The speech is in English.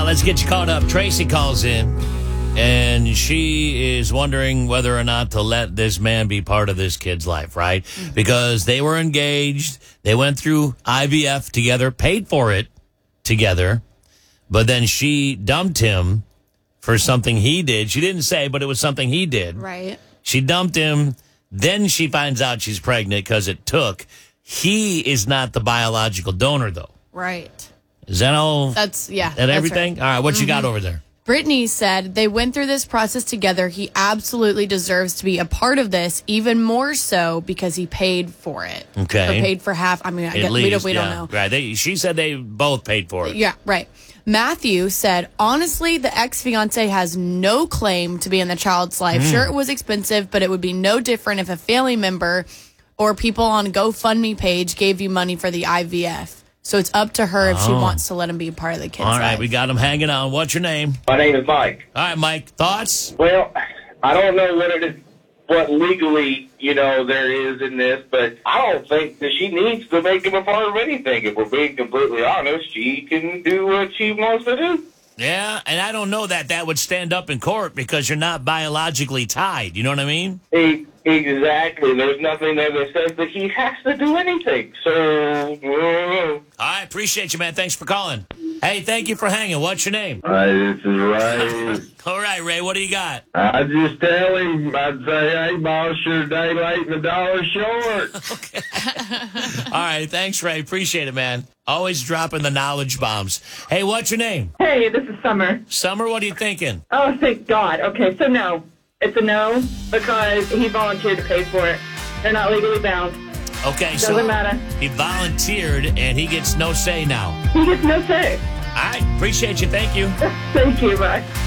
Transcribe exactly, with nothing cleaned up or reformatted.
let's get you caught up. Tracy calls in, and she is wondering whether or not to let this man be part of this kid's life, right? Mm-hmm. Because they were engaged. They went through I V F together, paid for it together, but then she dumped him for something he did. She didn't say, but it was something he did. Right. She dumped him. Then she finds out she's pregnant because it took. He is not the biological donor, though. Right. Is that all? That's, yeah. And everything? Right. All right, what mm-hmm. you got over there? Brittany said they went through this process together. He absolutely deserves to be a part of this, even more so because he paid for it. Okay. Or paid for half. I mean, I guess, least, we, don't, we yeah. don't know. Right. They, she said they both paid for it. Yeah, right. Matthew said, honestly, the ex-fiance has no claim to be in the child's life. Mm. Sure, it was expensive, but it would be no different if a family member or people on GoFundMe page gave you money for the I V F. So it's up to her if she oh. wants to let him be part of the kid's life. All right, life. we got him hanging on. What's your name? My name is Mike. All right, Mike, thoughts? Well, I don't know what it is, what legally, you know, there is in this, but I don't think that she needs to make him a part of anything. If we're being completely honest, she can do what she wants to do. Yeah, and I don't know that that would stand up in court because you're not biologically tied. You know what I mean? He, exactly. There's nothing there that says that he has to do anything. So, uh, I appreciate you, man. Thanks for calling. Hey, thank you for hanging. What's your name? Hi, this is Ray. All right, Ray, what do you got? I just tell him, I'd say, hey, boss, you're a day late and a dollar short. Okay. All right, thanks, Ray. Appreciate it, man. Always dropping the knowledge bombs. Hey, what's your name? Hey, this is Summer. Summer, what are you thinking? Oh, thank God. Okay, so no. It's a no because he volunteered to pay for it. They're not legally bound. Okay, Doesn't so matter. He volunteered, and he gets no say now. He gets no say. All right, appreciate you. Thank you. Thank you. Bye.